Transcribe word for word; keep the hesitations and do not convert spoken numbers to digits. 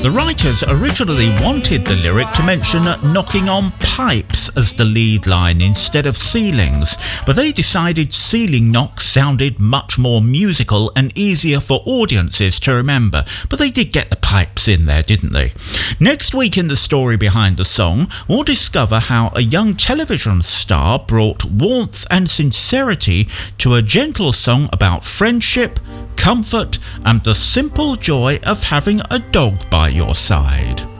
The writers originally wanted the lyric to mention knocking on pipes as the lead line instead of ceilings, but they decided ceiling knocks sounded much more musical and easier for audiences to remember, but they did get the pipes in there, didn't they? Next week in the story behind the song, we'll discover how a young television star brought warmth and sincerity to a gentle song about friendship, comfort, and the simple joy of having a dog by your side.